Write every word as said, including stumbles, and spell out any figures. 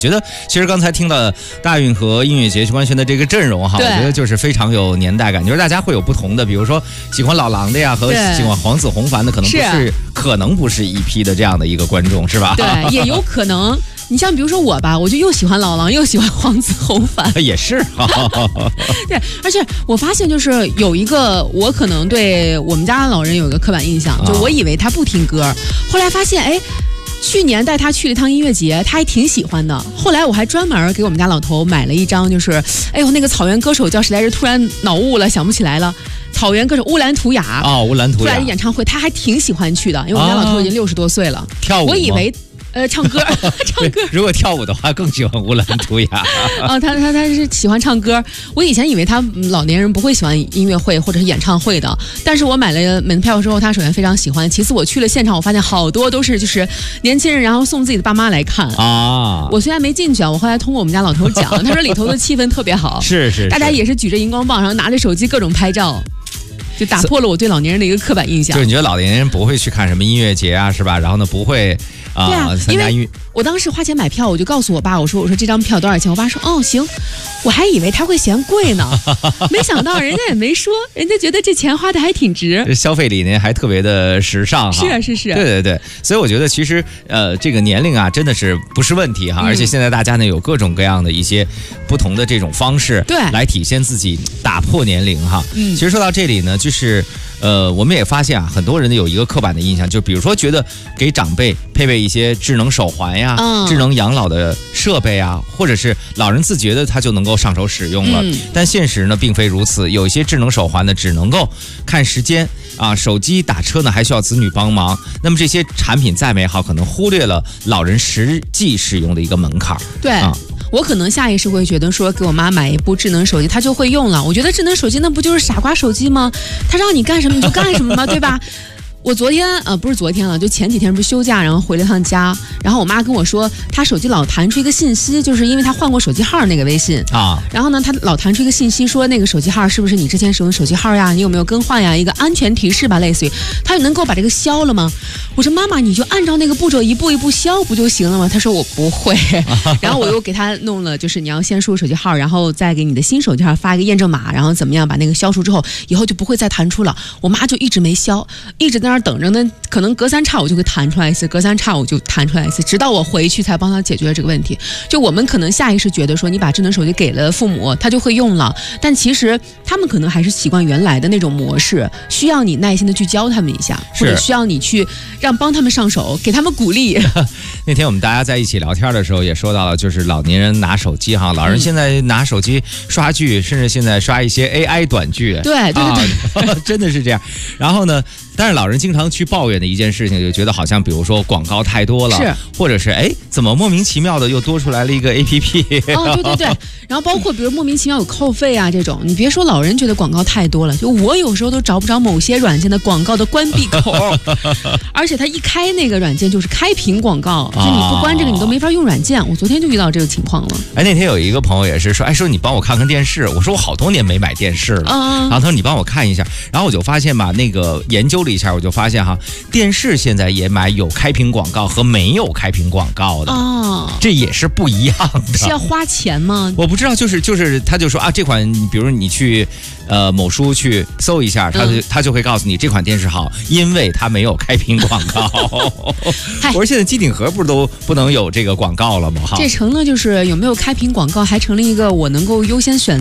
觉得其实刚才听了大运和音乐节完全的这个阵容哈，我觉得就是非常有年代感。就是大家会有不同的，比如说喜欢老狼的呀，和喜欢黄子弘凡的，可能不是，是可能不是一批的这样的一个观众，是吧？ 对，也有可能。你像比如说我吧，我就又喜欢老狼，又喜欢黄子弘凡， 也是。 对，而且我发现就是有一个，我可能对我们家老人有一个刻板印象，就我以为他不听歌，后来发现哎。去年带他去了一趟音乐节，他还挺喜欢的。后来我还专门给我们家老头买了一张，就是哎呦那个草原歌手叫谁来着？突然脑雾了，想不起来了。草原歌手乌兰图雅哦，乌兰图雅突然演唱会，他还挺喜欢去的，因为我们家老头已经六十多岁了。 啊、跳舞我以为。呃，唱歌，唱歌。 如果跳舞的话，更喜欢乌兰图雅。 哦，他他他是喜欢唱歌。我以前以为他老年人不会喜欢音乐会或者是演唱会的，但是我买了门票之后，他首先非常喜欢，其次我去了现场，我发现好多都是就是年轻人，然后送自己的爸妈来看啊。我虽然没进去啊，我后来通过我们家老头讲，他说里头的气氛特别好， 是 是, 是， 大家也是举着荧光棒，然后拿着手机各种拍照。就打破了我对老年人的一个刻板印象。 就是你觉得老年人不会去看什么音乐节啊，是吧？然后呢，不会啊、呃啊、 参加音乐。 我当时花钱买票，我就告诉我爸，我说我说这张票多少钱？我爸说哦行，我还以为他会嫌贵呢，没想到人家也没说，人家觉得这钱花的还挺值。 消费理念还特别的时尚哈。 是啊是是。 对对对，所以我觉得其实呃这个年龄啊真的是不是问题哈、嗯，而且现在大家呢有各种各样的一些不同的这种方式， 对， 来体现自己，打破年龄哈。嗯，其实说到这里呢，就是呃我们也发现啊，很多人有一个刻板的印象，就比如说觉得给长辈配备一些智能手环呀、嗯、智能养老的设备啊，或者是老人自觉的他就能够上手使用了、嗯、但现实呢并非如此，有一些智能手环呢只能够看时间啊，手机打车呢还需要子女帮忙，那么这些产品再美好，可能忽略了老人实际使用的一个门槛。 对啊，我可能下意识会觉得说给我妈买一部智能手机，她就会用了。我觉得智能手机那不就是傻瓜手机吗？她让你干什么你就干什么吗？对吧？我昨天呃不是昨天了，就前几天不是休假，然后回了趟家，然后我妈跟我说，她手机老弹出一个信息，就是因为她换过手机号那个微信啊，然后呢，她老弹出一个信息说那个手机号是不是你之前使用的手机号呀？你有没有更换呀？一个安全提示吧，类似于，她能够把这个消了吗？我说妈妈，你就按照那个步骤一步一步消不就行了吗？她说我不会，然后我又给她弄了，就是你要先输入手机号，然后再给你的新手机号发一个验证码，然后怎么样把那个消除之后，以后就不会再弹出了。我妈就一直没消，一直在那儿等着呢，可能隔三差五就会弹出来一次，隔三差五就弹出来一次，直到我回去才帮她解决了这个问题。就我们可能下意识觉得说，你把智能手机给了父母，他就会用了，但其实他们可能还是习惯原来的那种模式，需要你耐心的去教他们一下，或者需要你去让帮他们上手，给他们鼓励。 那天我们大家在一起聊天的时候也说到了，就是老年人拿手机哈，老人现在拿手机刷剧，嗯、甚至现在刷一些 A I 短剧， 对对对对、 啊，真的是这样。然后呢，但是老人经常去抱怨的一件事情，就觉得好像比如说广告太多了， 是， 或者是哎怎么莫名其妙的又多出来了一个 A P P。 哦，对对对，然后包括比如莫名其妙有扣费啊这种，你别说老人觉得广告太多了，就我有时候都找不着某些软件的广告的关闭口，而且他一开那个软件就是开屏广告，就你不关这个你都没法用软件。我昨天就遇到这个情况了。 哎，那天有一个朋友也是说，哎说你帮我看看电视，我说我好多年没买电视了，嗯、然后他说你帮我看一下，然后我就发现吧，那个研究了一下，我就发现哈，电视现在也买有开屏广告和没有开屏广告的，哦，这也是不一样的。 是要花钱吗？ 我不知道，就是就是他就说啊，这款比如你去呃某书去搜一下，他就、嗯、他就会告诉你这款电视好，因为它没有开屏广告。我说现在机顶盒不是都不能有这个广告了吗？哈， 这成了就是有没有开屏广告，还成了一个我能够优先选